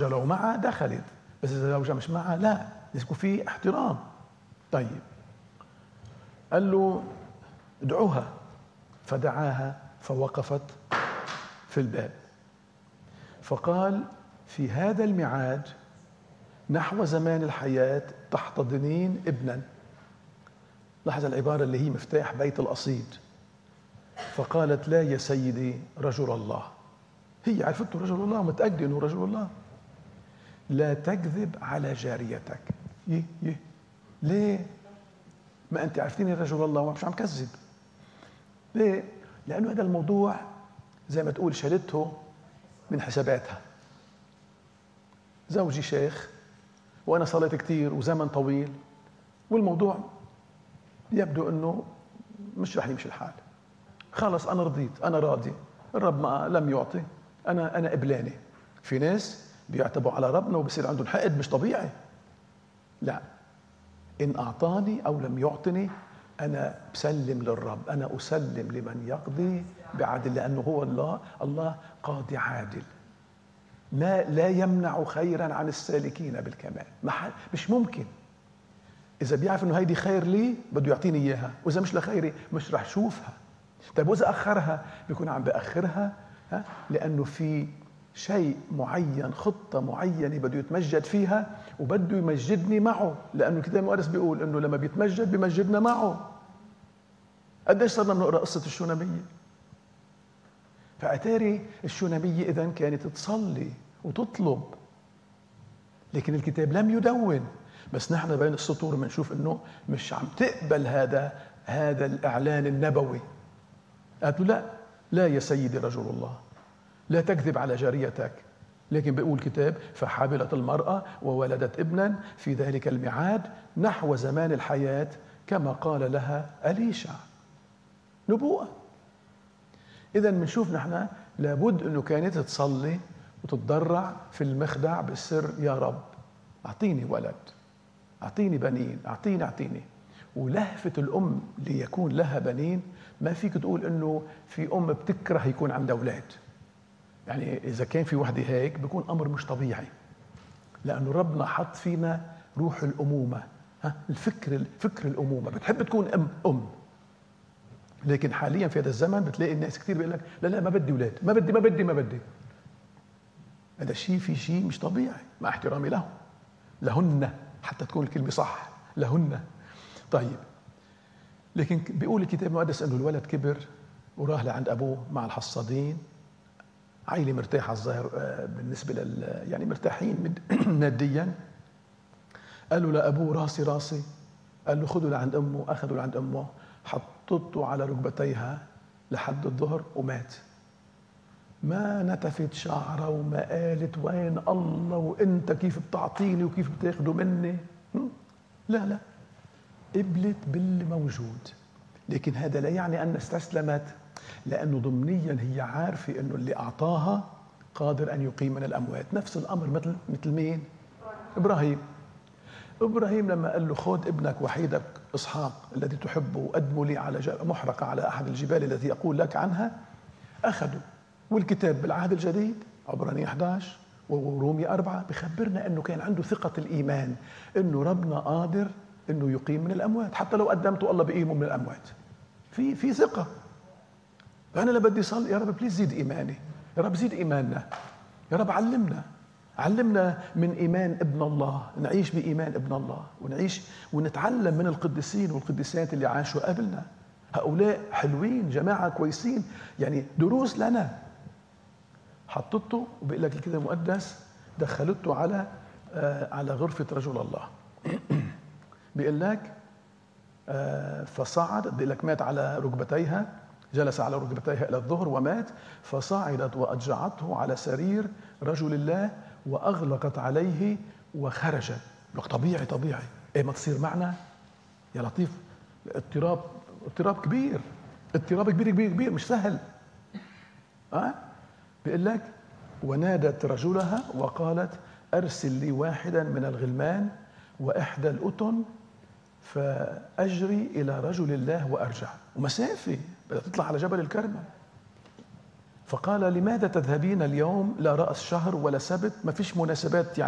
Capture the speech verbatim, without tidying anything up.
لو معها دخلت، بس إذا زوجها مش معها لا، لازم يكون في احترام. طيب قال له ادعوها، فدعاها فوقفت في الباب، فقال في هذا الميعاد نحو زمان الحياة تحتضنين ابنا. لاحظ العبارة اللي هي مفتاح بيت القصيد. فقالت لا يا سيدي رجل الله، هي عرفته رجل الله، متأكدة انه رجل الله. لا تكذب على جاريتك. يه يه ليه؟ ما انت عرفتيني رجل الله ومش عم كذب. ليه؟ لانه هذا الموضوع زي ما تقول شالته من حساباتها. زوجي شيخ وانا صليت كثير وزمن طويل، والموضوع يبدو انه مش رح يمشي الحال. خلص انا رضيت، انا راضي، الرب ما لم يعطي، انا انا قبلاني. في ناس بيعتبوا على ربنا وبصير عندهم حقد مش طبيعي. لا، ان اعطاني او لم يعطني انا بسلم للرب، انا اسلم لمن يقضي بعدل، لانه هو الله، الله قاضي عادل. ما لا يمنع خيرا عن السالكين بالكمال. ما مش ممكن. اذا بيعرف انه هيدي خير لي بده يعطيني اياها، واذا مش لخيري مش رح شوفها. طيب واذا اخرها بيكون عم باخرها ها لانه في شيء معين، خطه معينه بده يتمجد فيها وبده يمجدني معه، لانه الكتاب المقدس بيقول انه لما بيتمجد بيمجدنا معه. قديش صرنا بنقرا قصه الشوناميه؟ فاتاري الشوناميه اذا كانت تصلي وتطلب، لكن الكتاب لم يدون. بس نحن بين السطور بنشوف انه مش عم تقبل هذا هذا الاعلان النبوي. قالت له لا لا يا سيدي رجل الله، لا تكذب على جاريتك. لكن بيقول الكتاب فحبلت المرأة وولدت ابنا في ذلك الميعاد نحو زمان الحياة كما قال لها أليشع. نبوءة. إذا بنشوف نحن لابد أنه كانت تصلي وتتضرع في المخدع بالسر، يا رب أعطيني ولد، أعطيني بنين، أعطيني أعطيني. ولهفة الأم ليكون لها بنين، ما فيك تقول أنه في أم بتكره يكون عندها أولاد. يعني إذا كان في وحدة هيك بيكون أمر مش طبيعي، لأنه ربنا حط فينا روح الأمومة، ها الفكر فكر الأمومة، بتحب تكون أم أم لكن حاليا في هذا الزمن بتلاقي الناس كثير بيقول لك لا لا ما بدي أولاد، ما بدي ما بدي ما بدي. هذا شيء في شيء مش طبيعي، مع احترامي لهم لهن، حتى تكون الكلمة صح، لهن. طيب لكن بيقول الكتاب المقدس انه الولد كبر وراح لعند ابوه مع الحصادين، عائله مرتاحه الظاهر بالنسبه لل يعني مرتاحين ماديا. قالوا لابوه راسي راسي، قال له خذوا لعند امه، اخذوا لعند امه، حطته على ركبتيها لحد الظهر ومات. ما نتفت شعره وما قالت وين الله وانت كيف بتعطيني وكيف بتاخده مني. لا لا، قبلت باللي موجود. لكن هذا لا يعني أن استسلمت، لأنه ضمنيا هي عارفة أنه اللي أعطاها قادر أن يقيم من الأموات. نفس الأمر مثل مثل مين؟ إبراهيم. إبراهيم لما قال له خذ ابنك وحيدك إسحاق الذي تحبه وقدمه لي على محرقة على أحد الجبال التي أقول لك عنها، أخذوا. والكتاب بالعهد الجديد عبرانية إحدى عشر ورومية أربعة بخبرنا أنه كان عنده ثقة الإيمان أنه ربنا قادر انه يقيم من الاموات، حتى لو قدمته الله بيقيمه من الاموات. في في ثقه. فانا اللي بدي صلي يا رب بليز زيد ايماني، يا رب زيد ايماننا، يا رب علمنا علمنا من ايمان ابن الله، نعيش بايمان ابن الله، ونعيش ونتعلم من القديسين والقديسات اللي عاشوا قبلنا. هؤلاء حلوين، جماعه كويسين، يعني دروس لنا. حطته وبيقول لك الكتاب المقدس دخلته على آه على غرفه رجل الله. بيقول لك آه فصعد، بيقول لك مات على ركبتيها، جلس على ركبتيها الى الظهر ومات. فصعدت واضجعته على سرير رجل الله واغلقت عليه وخرجت. لك طبيعي طبيعي ايه ما تصير معنا يا لطيف؟ اضطراب اضطراب كبير، اضطراب كبير كبير كبير مش سهل. اه بيقول لك ونادت رجلها وقالت ارسل لي واحدا من الغلمان واحدى الأتن فأجري إلى رجل الله وأرجع. ومسافة بدها تطلع على جبل الكرمل. فقال لماذا تذهبين اليوم؟ لا رأس شهر ولا سبت، ما فيش مناسبات يعني